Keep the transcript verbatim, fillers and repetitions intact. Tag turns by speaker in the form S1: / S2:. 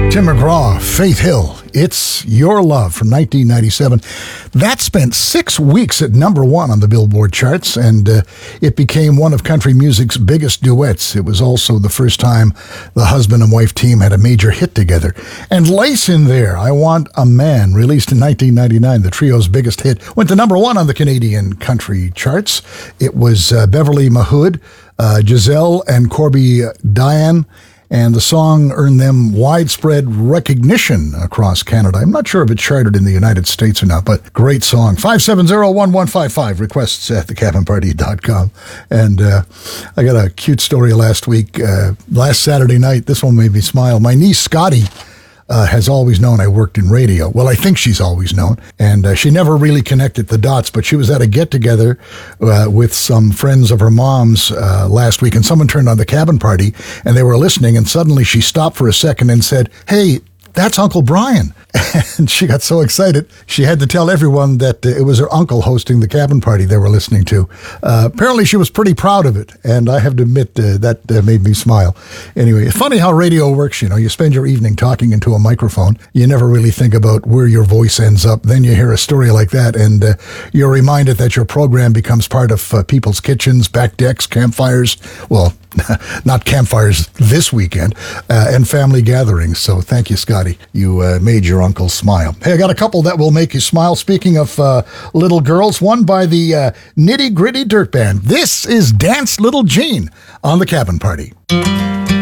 S1: Tim McGraw, Faith Hill, It's Your Love from nineteen ninety-seven. That spent six weeks at number one on the Billboard charts, and uh, it became one of country music's biggest duets. It was also the first time the husband and wife team had a major hit together. And lace in there, I Want a Man, released in nineteen ninety-nine, the trio's biggest hit, went to number one on the Canadian country charts. It was uh, Beverly Mahood, uh, Giselle and Corby Diane, and the song earned them widespread recognition across Canada. I'm not sure if it charted in the United States or not, but great song. five seven zero, one one five five, requests at the cabin party dot com. And uh, I got a cute story last week, uh, last Saturday night. This one made me smile. My niece, Scotty, Uh, has always known I worked in radio. Well, I think she's always known. And uh, she never really connected the dots, but she was at a get-together uh, with some friends of her mom's uh, last week, and someone turned on the cabin party, and they were listening, and suddenly she stopped for a second and said, "Hey, that's Uncle Brian." And she got so excited, she had to tell everyone that uh, it was her uncle hosting the cabin party they were listening to. Uh, apparently, she was pretty proud of it, and I have to admit uh, that uh, made me smile. Anyway, it's funny how radio works. You know, you spend your evening talking into a microphone. You never really think about where your voice ends up. Then you hear a story like that, and uh, you're reminded that your program becomes part of uh, people's kitchens, back decks, campfires. Well, not campfires this weekend, uh, and family gatherings. So thank you, Scotty. You uh, made your uncle smile. Hey, I got a couple that will make you smile. Speaking of uh, little girls, one by the uh, Nitty Gritty Dirt Band. This is Dance Little Jean on the Cabin Party.